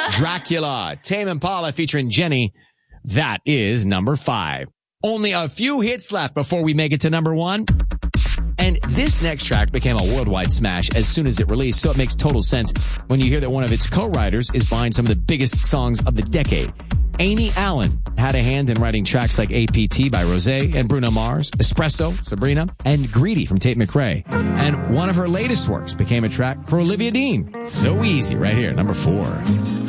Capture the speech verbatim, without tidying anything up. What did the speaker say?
Dracula. Tame Impala featuring Jenny. That is number five. Only a few hits left before we make it to number one. And this next track became a worldwide smash as soon as it released, so it makes total sense when you hear that one of its co-writers is behind some of the biggest songs of the decade. Amy Allen had a hand in writing tracks like A P T by Rosé and Bruno Mars, Espresso, Sabrina, and Greedy from Tate McRae. And one of her latest works became a track for Olivia Dean. So easy right here, number four.